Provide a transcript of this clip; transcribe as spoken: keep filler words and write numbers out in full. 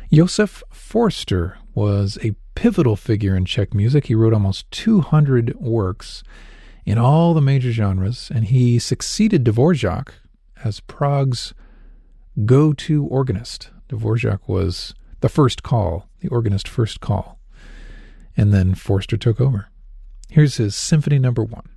Josef Forster was a pivotal figure in Czech music. He wrote almost two hundred works in all the major genres, and he succeeded Dvorak as Prague's go-to organist. Dvorak was the first call, the organist first call, and then Forster took over. Here's his Symphony Number One.